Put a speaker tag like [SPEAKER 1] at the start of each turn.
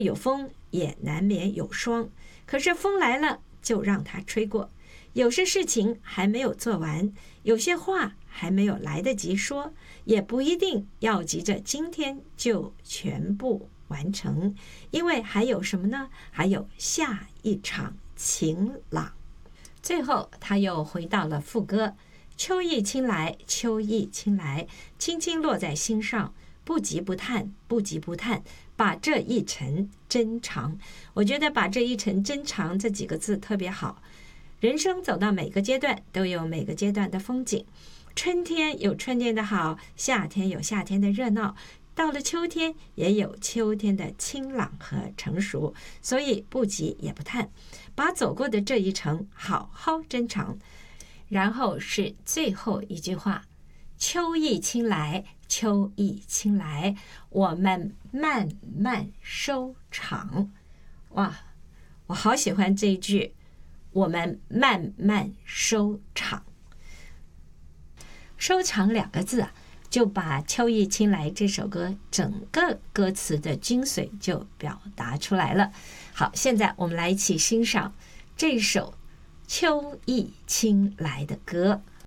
[SPEAKER 1] 有风也难免有霜，可是风来了就让它吹过。有些事情还没有做完，有些话还没有来得及说，也不一定要急着今天就全部完成，因为还有什么呢？还有下一场晴朗。最后他又回到了副歌，秋意轻来，秋意轻来，轻轻落在心上，不急不叹，不急不叹，把这一程真长。我觉得把这一程真长这几个字特别好。人生走到每个阶段都有每个阶段的风景，春天有春天的好，夏天有夏天的热闹，到了秋天也有秋天的清朗和成熟，所以不急也不叹，把走过的这一程好好珍藏。然后是最后一句话，秋意轻来，秋意轻来，我们慢慢收场。哇，我好喜欢这一句，我们慢慢收场。收场两个字啊，就把秋意轻来这首歌整个歌词的精髓就表达出来了。好，现在我们来一起欣赏这首秋意轻来的歌。